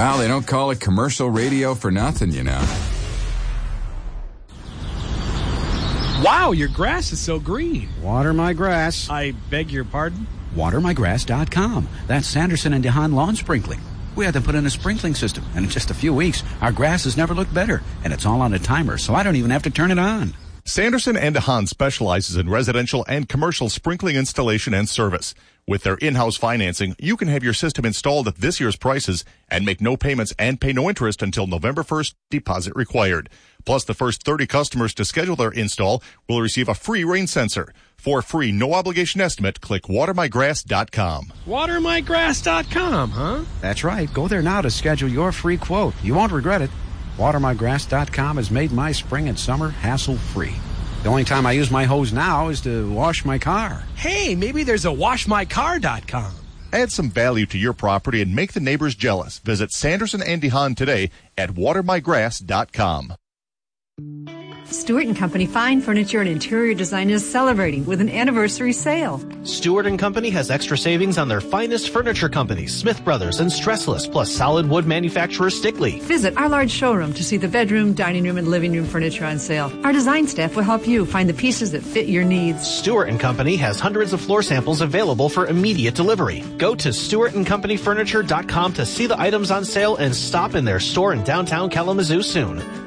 Well, they don't call it commercial radio for nothing, you know. Wow, your grass is so green. Water my grass. I beg your pardon? WaterMyGrass.com. That's Sanderson and DeHaan Lawn Sprinkling. We had them put in a sprinkling system, and in just a few weeks, our grass has never looked better. And it's all on a timer, so I don't even have to turn it on. Sanderson and DeHaan specializes in residential and commercial sprinkling installation and service. With their in-house financing, you can have your system installed at this year's prices and make no payments and pay no interest until November 1st, deposit required. Plus, the first 30 customers to schedule their install will receive a free rain sensor. For a free, no-obligation estimate, click WaterMyGrass.com. WaterMyGrass.com, huh? That's right. Go there now to schedule your free quote. You won't regret it. WaterMyGrass.com has made my spring and summer hassle-free. The only time I use my hose now is to wash my car. Hey, maybe there's a WashMyCar.com. Add some value to your property and make the neighbors jealous. Visit Sanderson and DeHaan today at WaterMyGrass.com. Stewart & Company Fine Furniture and Interior Design is celebrating with an anniversary sale. Stewart & Company has extra savings on their finest furniture companies, Smith Brothers and Stressless, plus solid wood manufacturer Stickley. Visit our large showroom to see the bedroom, dining room, and living room furniture on sale. Our design staff will help you find the pieces that fit your needs. Stewart & Company has hundreds of floor samples available for immediate delivery. Go to StewartandCompanyFurniture.com to see the items on sale and stop in their store in downtown Kalamazoo soon.